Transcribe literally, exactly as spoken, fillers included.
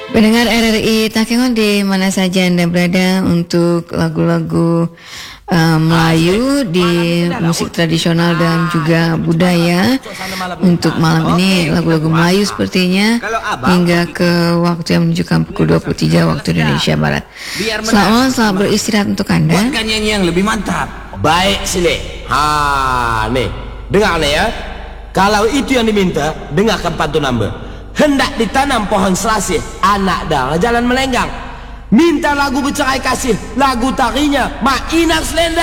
Pendengar R R I Takengon di mana saja Anda berada, untuk lagu-lagu uh, Melayu di musik tradisional dan juga budaya. Untuk malam ini lagu-lagu Melayu sepertinya hingga ke waktu yang menunjukkan pukul dua puluh tiga waktu Indonesia Barat. Selamat malam, selamat beristirahat untuk Anda. Buatkan nyanyi yang lebih mantap. Baik sini. Ha, nih. Dengar nih ya. Kalau itu yang diminta, dengarkan pantun nambah. Hendak ditanam pohon selasih, anak dah jalan melenggang. Minta lagu bercerai kasih, lagu tarinya Mak Inak Selendang.